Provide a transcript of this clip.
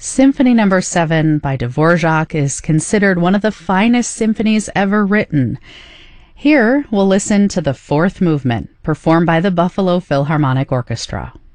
Symphony Number 7 by Dvorak is considered one of the finest symphonies ever written. Here, we'll listen to the fourth movement, performed by the Buffalo Philharmonic Orchestra.